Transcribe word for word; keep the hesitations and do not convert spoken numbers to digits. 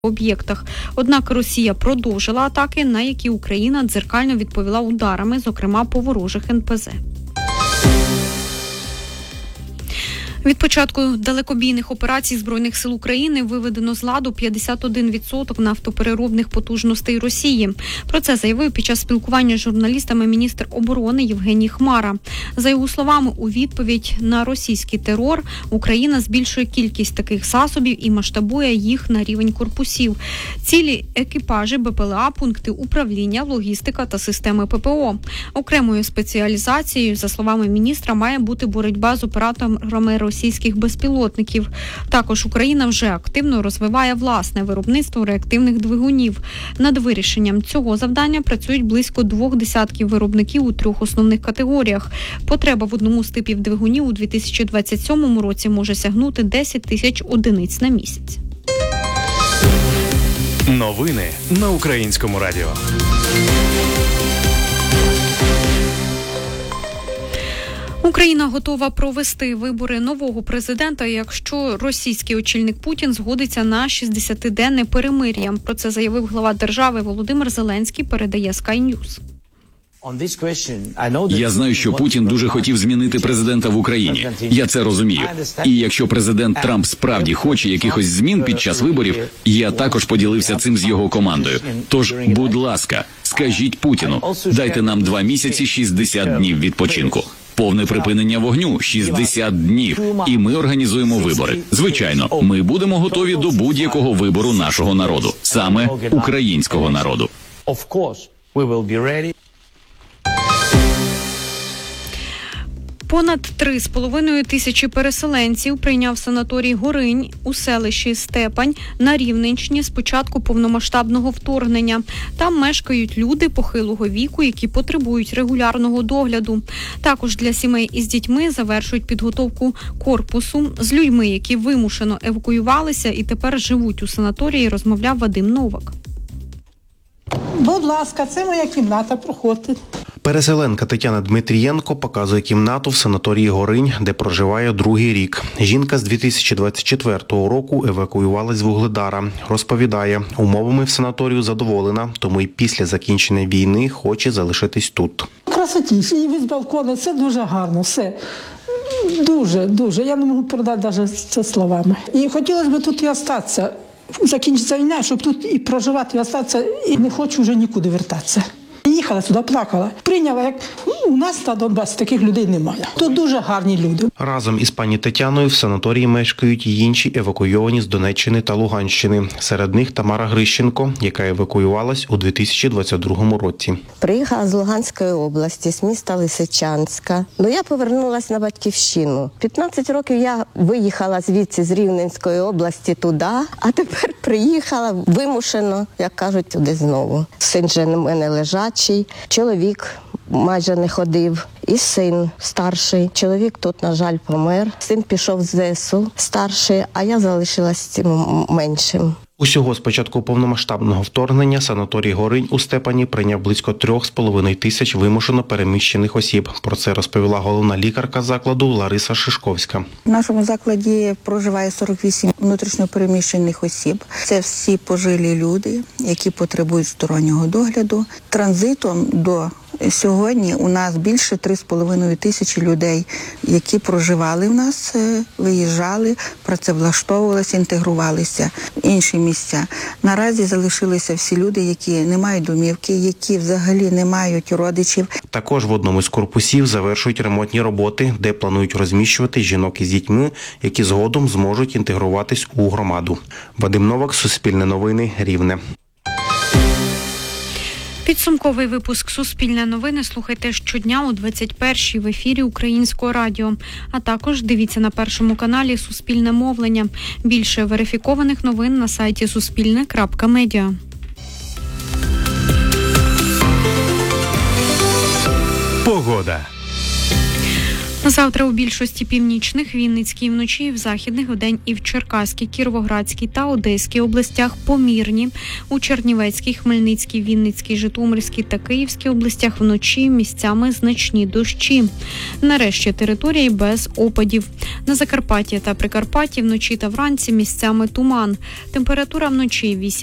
об'єктах. Однак Росія продовжила атаки, на які Україна дзеркально відповіла ударами, зокрема по ворожих ен пе зе. Від початку далекобійних операцій Збройних сил України виведено з ладу п'ятдесят один відсоток нафтопереробних потужностей Росії. Про це заявив під час спілкування з журналістами міністр оборони Євгеній Хмара. За його словами, у відповідь на російський терор Україна збільшує кількість таких засобів і масштабує їх на рівень корпусів. Цілі екіпажі бе пе ел а, пункти управління, логістика та системи пе пе о. Окремою спеціалізацією, за словами міністра, має бути боротьба з операторами російських безпілотників. Також Україна вже активно розвиває власне виробництво реактивних двигунів. Над вирішенням цього завдання працюють близько двох десятків виробників у трьох основних категоріях. Потреба в одному з типів двигунів у дві тисячі двадцять сьомому році може сягнути десять тисяч одиниць на місяць. Новини на Українському радіо. Україна готова провести вибори нового президента, якщо російський очільник Путін згодиться на шістдесятиденне перемир'я. Про це заявив глава держави Володимир Зеленський, передає Sky News. Я знаю, що Путін дуже хотів змінити президента в Україні. Я це розумію. І якщо президент Трамп справді хоче якихось змін під час виборів, я також поділився цим з його командою. Тож, будь ласка, скажіть Путіну, дайте нам два місяці шістдесят днів відпочинку. Повне припинення вогню – шістдесят днів, і ми організуємо вибори. Звичайно, ми будемо готові до будь-якого вибору нашого народу, саме українського народу. Понад три з половиною тисячі переселенців прийняв санаторій Горинь у селищі Степань на Рівненщині з початку повномасштабного вторгнення. Там мешкають люди похилого віку, які потребують регулярного догляду. Також для сімей із дітьми завершують підготовку корпусу. З людьми, які вимушено евакуювалися і тепер живуть у санаторії, розмовляв Вадим Новак. Будь ласка, це моя кімната, проходьте. Переселенка Тетяна Дмитрієнко показує кімнату в санаторії Горинь, де проживає другий рік. Жінка з дві тисячі двадцять четвертого року евакуювалась з Вугледара. Розповідає, умовами в санаторію задоволена, тому й після закінчення війни хоче залишитись тут. Красотіше, і від балкону, це дуже гарно, все. Дуже, дуже. Я не можу передати навіть це словами. І хотілося б тут і остатися. Закінчиться війна, щоб тут і проживати, і остатися, і не хочу вже нікуди вертатися. Їхала сюди, плакала. Прийняла, як у нас на Донбасі таких людей немає. Тут дуже гарні люди. Разом із пані Тетяною в санаторії мешкають і інші евакуйовані з Донеччини та Луганщини. Серед них Тамара Грищенко, яка евакуювалась у дві тисячі двадцять другому році. Приїхала з Луганської області, з міста Лисичанська. Ну, я повернулася на батьківщину. п'ятнадцять років я виїхала звідси, з Рівненської області туди, а тепер приїхала вимушено, як кажуть, туди знову. Син же на мене лежачий, чоловік майже не ходив, і син старший. Чоловік тут, на жаль, помер. Син пішов з зе ес у старший, а я залишилась з цим меншим. Усього з початку повномасштабного вторгнення санаторій Горинь у Степані прийняв близько трьох з половиною тисяч вимушено переміщених осіб. Про це розповіла головна лікарка закладу Лариса Шишковська. В нашому закладі проживає сорок вісім внутрішньо переміщених осіб. Це всі пожилі люди, які потребують стороннього догляду. Транзитом до сьогодні у нас більше три з половиною тисячі людей, які проживали в нас, виїжджали, працевлаштовувалися, інтегрувалися в інші місця. Наразі залишилися всі люди, які не мають домівки, які взагалі не мають родичів. Також в одному з корпусів завершують ремонтні роботи, де планують розміщувати жінок із дітьми, які згодом зможуть інтегруватись у громаду. Вадим Новак, Суспільне новини, Рівне. Підсумковий випуск «Суспільне новини» слухайте щодня о двадцять першій в ефірі Українського радіо. А також дивіться на Першому каналі «Суспільне мовлення». Більше верифікованих новин на сайті суспільне крапка медіа. Погода. Завтра у більшості північних, Вінницькій вночі, в західних вдень і в Черкаській, Кіровоградській та Одеській областях помірні. У Чернівецькій, Хмельницькій, Вінницькій, Житомирській та Київській областях вночі місцями значні дощі. Нарешті території без опадів. На Закарпатті та Прикарпатті вночі та вранці місцями туман. Температура вночі вісім